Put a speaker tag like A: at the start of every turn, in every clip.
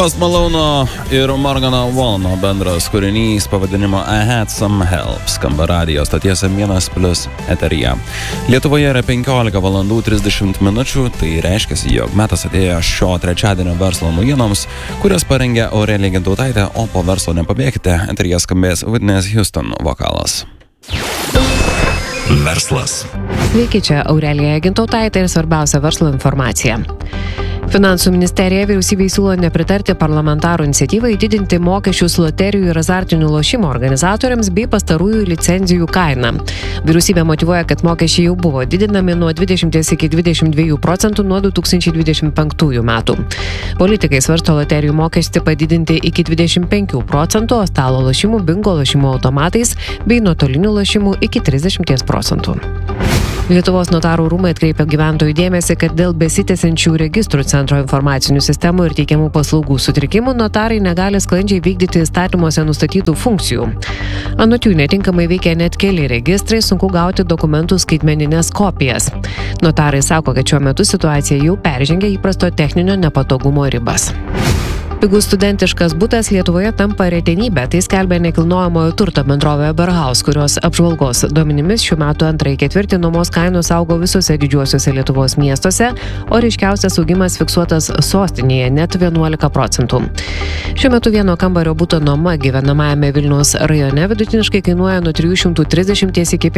A: Post Malone ir Morgano Wallano bendras kūrinys pavadinimo I Had Some Help skamba radijo stoties M1+ eteryje. Lietuvoje yra 15 valandų 30 minučių, tai reiškia, jog metas atėjo šio trečiadienio verslo naujienoms, kurias parengė Aurelija Gintautaitė, o po verslo nepabėkite, eteryje skambės Whitney Houston vokalas.
B: Verslas.
C: Sveiki, čia Aurelija Gintautaitė ir svarbiausia verslo informacija. Finansų ministerija vyriausybei siūlo nepritarti parlamentarų iniciatyvai didinti mokesčius loterijų ir azartinių lošimų organizatoriams bei pastarųjų licenzijų kainą. Vyriausybė motyvuoja, kad mokesčiai jau buvo didinami nuo 20 iki 22% nuo 2025 metų. Politikai svarsto loterijų mokestį padidinti iki 25%, o stalo lošimų, bingo lošimų automatais bei nuotolinių lošimų iki 30%. Lietuvos notarų rūmai atkreipia gyventojų dėmesį, kad dėl besitęsiančių registrų centro informacinių sistemų ir teikiamų paslaugų sutrikimų notarai negali sklandžiai vykdyti įstatymuose nustatytų funkcijų. Anot jų netinkamai veikia net keli registrai, sunku gauti dokumentų skaitmenines kopijas. Notarai sako, kad šiuo metu situacija jau peržengia įprasto techninio nepatogumo ribas. Pigus studentiškas butas Lietuvoje tampa retenybė, tai skelbia nekilnojamojo turto bendrovė Berhaus, kurios apžvalgos duomenimis šių metų antrąjį ketvirtį nuomos kainos augo visose didžiuosiuose Lietuvos miestuose, o ryškiausias augimas fiksuotas sostinėje net 11%. Šiuo metu vieno kambario buto nuoma gyvenamajame Vilniaus rajone vidutiniškai kainuoja nuo 330 iki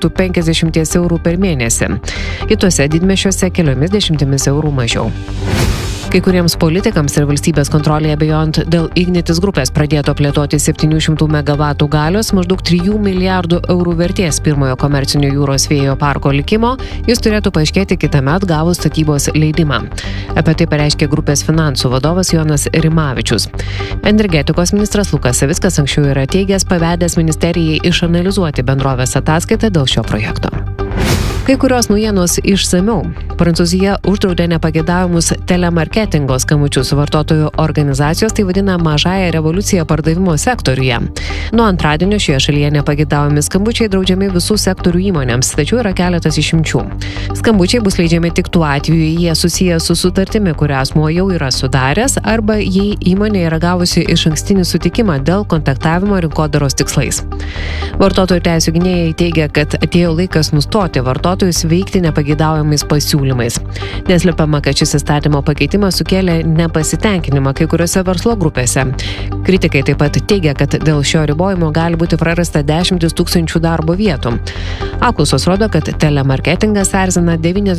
C: 550 eurų per mėnesį. Kitose didmiesčiuose keliomis dešimtimis eurų mažiau. Kai kuriems politikams ir valstybės kontrolėje abejojant dėl Ignitis grupės pradėto plėtoti 700 MW galios, maždaug 3 milijardų eurų vertės pirmojo komercinio jūros vėjo parko likimo, jis turėtų paaiškėti kitąmet gavus statybos leidimą. Apie tai pareiškė grupės finansų vadovas Jonas Rimavičius. Energetikos ministras Lukas Savickas anksčiau yra teigęs, pavedęs ministerijai išanalizuoti bendrovės ataskaitą dėl šio projekto. Kai kurios naujienos išsamiau. Prancūzija uždraudė nepageidavimus telemarketingo skambučius vartotojų organizacijos, tai vadina mažąją revoliuciją pardavimo sektoriuje. Nuo antradienio šioje šalyje nepageidavimi skambučiai draudžiami visų sektorių įmonėms, tačiau yra keletas išimčių. Skambučiai bus leidžiami tik tuo atveju, jie susiję su sutartimi, kurią asmuo jau yra sudaręs, arba jei įmonė yra gavusi išankstinį sutikimą dėl kontaktavimo rinkodaros tikslais. Vartotojų teisių gynėjai teigia, kad atėjo laikas nustoti vartotojus veikti nepageidaujamais pasiūlymais. Neslepiama, kad šis įstatymo pakeitimas sukėlė nepasitenkinimą kai kuriuose verslo grupėse. Kritikai taip pat teigia, kad dėl šio ribojimo gali būti prarasta 10 000 darbo vietų. Apklausos rodo, kad telemarketingas erzina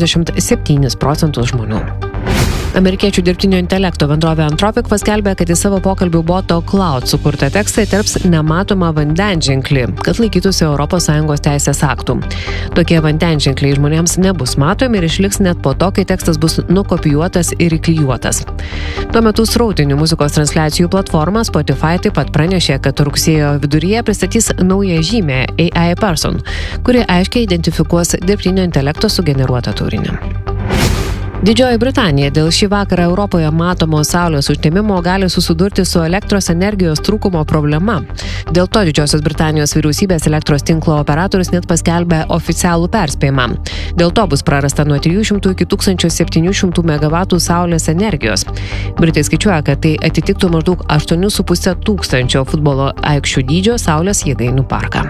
C: 97% žmonių. Amerikiečių dirbtinio intelekto bendrovė Anthropic paskelbė, kad į savo pokalbių boto Cloud sukurtą tekstą įterps nematomą vandenženklį, kad laikytųsi ES teisės aktų. Tokie vandenženkliai žmonėms nebus matomi ir išliks net po to, kai tekstas bus nukopijuotas ir įklijuotas. Tuo metu srautinių muzikos transliacijų platforma Spotify taip pat pranešė, kad rugsėjo viduryje pristatys naują žymę AI Person, kuri aiškiai identifikuos dirbtinio intelekto sugeneruotą turinį. Didžioji Britanija dėl šį vakarą Europoje matomo saulės užtemimo gali susidurti su elektros energijos trūkumo problema. Dėl to Didžiosios Britanijos vyriausybės elektros tinklo operatorius net paskelbė oficialų perspėjimą. Dėl to bus prarasta nuo 300 iki 1700 MW saulės energijos. Britai skaičiuoja, kad tai atitiktų maždaug 8,5 tūkstančio futbolo aikščių dydžio saulės jėgainių parką.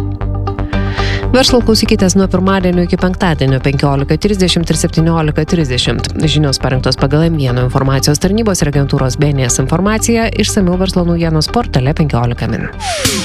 C: Verslo klausykitės nuo pirmadienio iki penktadienio 15:30 ir 17:30. Žinios parengtos pagal M1 informacijos tarnybos ir agentūros BNS informaciją, išsamiau verslo naujienos portale 15 min.